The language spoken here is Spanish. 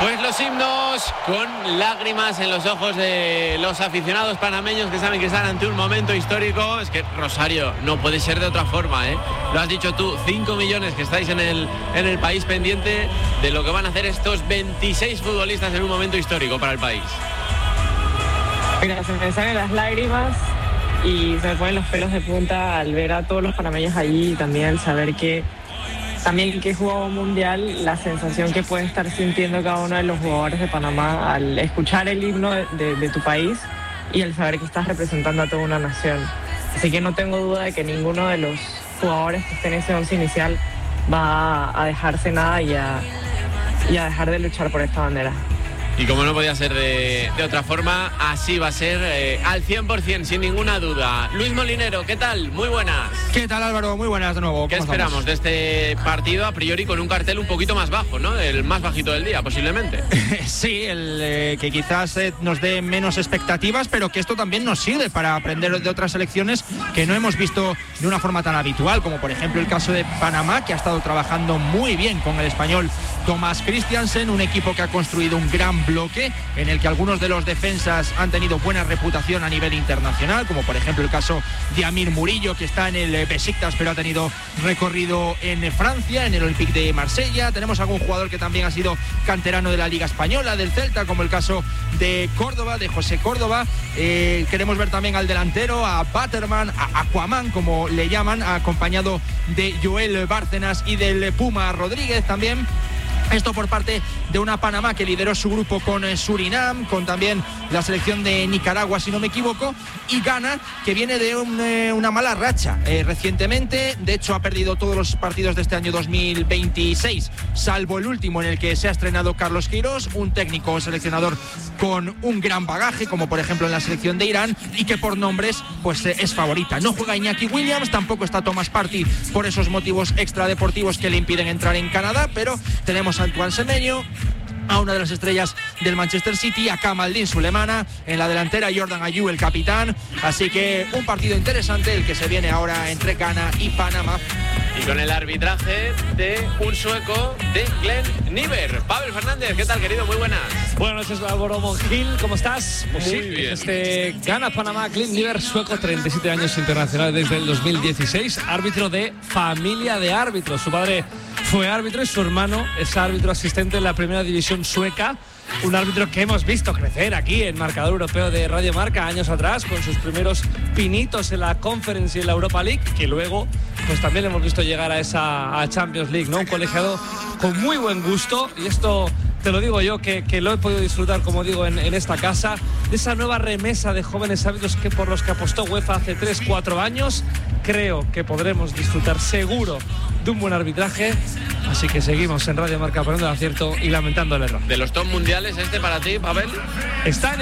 Pues los himnos con lágrimas en los ojos de los aficionados panameños que saben que están ante un momento histórico. Es que, Rosario, no puede ser de otra forma, ¿eh? Lo has dicho tú, 5 millones que estáis en el país pendiente de lo que van a hacer estos 26 futbolistas en un momento histórico para el país. Mira, se me salen las lágrimas y se me ponen los pelos de punta al ver a todos los panameños allí y también al saber que he jugado un mundial, la sensación que puede estar sintiendo cada uno de los jugadores de Panamá al escuchar el himno de tu país y al saber que estás representando a toda una nación. Así que no tengo duda de que ninguno de los jugadores que estén en ese once inicial va a dejarse nada y a dejar de luchar por esta bandera. Y como no podía ser de otra forma, así va a ser al 100%, sin ninguna duda. Luis Molinero, ¿qué tal? Muy buenas. ¿Qué tal, Álvaro? Muy buenas de nuevo. ¿Qué esperamos de este partido, a priori, con un cartel un poquito más bajo, ¿no? El más bajito del día, posiblemente. Sí, que quizás nos dé menos expectativas, pero que esto también nos sirve para aprender de otras selecciones que no hemos visto de una forma tan habitual, como por ejemplo el caso de Panamá, que ha estado trabajando muy bien con el español Thomas Christiansen, un equipo que ha construido un gran bloque en el que algunos de los defensas han tenido buena reputación a nivel internacional, como por ejemplo el caso de Amir Murillo, que está en el Besiktas pero ha tenido recorrido en Francia, en el Olympique de Marsella. Tenemos algún jugador que también ha sido canterano de la Liga Española, del Celta, como el caso de Córdoba, de José Córdoba. Queremos ver también al delantero, a Batterman, a Aquaman, como le llaman, acompañado de Joel Bárcenas y del Puma Rodríguez también. Esto por parte de una Panamá que lideró su grupo con Surinam, con también la selección de Nicaragua, si no me equivoco, y Ghana, que viene de una mala racha recientemente. De hecho, ha perdido todos los partidos de este año 2026, salvo el último en el que se ha estrenado Carlos Queiroz, un técnico seleccionador con un gran bagaje, como por ejemplo en la selección de Irán, y que por nombres pues es favorita. No juega Iñaki Williams, tampoco está Thomas Partey por esos motivos extradeportivos que le impiden entrar en Canadá, pero tenemos a Antoine Semenyo, a una de las estrellas del Manchester City, a Kamaldeen Sulemana, en la delantera Jordan Ayew, el capitán. Así que un partido interesante el que se viene ahora entre Ghana y Panamá. Y con el arbitraje de un sueco, de Glenn Niver. Pavel Fernández, ¿qué tal, querido? Muy buenas. Buenas noches, Álvaro Monjil, ¿cómo estás? Pues muy bien. Ghana-Panamá, Glenn Niver, sueco, 37 años internacional desde el 2016, árbitro de familia de árbitros. Su padre fue árbitro y su hermano es árbitro asistente en la primera división sueca. Un árbitro que hemos visto crecer aquí en Marcador Europeo de Radio Marca años atrás, con sus primeros pinitos en la Conference y en la Europa League, que luego pues también hemos visto llegar a Champions League, ¿no? Un colegiado con muy buen gusto, y esto te lo digo yo, que lo he podido disfrutar, como digo, en esta casa, de esa nueva remesa de jóvenes árbitros que por los que apostó UEFA hace 3-4 años. Creo que podremos disfrutar seguro de un buen arbitraje, así que seguimos en Radio Marca poniendo el acierto y lamentando el error. ¿De los top mundiales para ti, Pavel? Está en